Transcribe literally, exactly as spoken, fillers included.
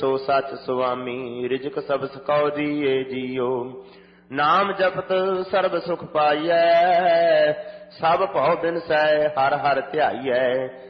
ਸੋ ਸੱਚ ਸੁਆਮੀ, ਰਿਜਕ ਸਭ ਸਕਉ ਜੀਏ ਜੀਓ। ਨਾਮ ਜਪਤ ਸਰਬ ਸੁਖ ਪਾਈਐ, ਸਭ ਭਉ ਬਿਨਸੈ ਹਰ ਹਰ ਧਿਆਈਐ।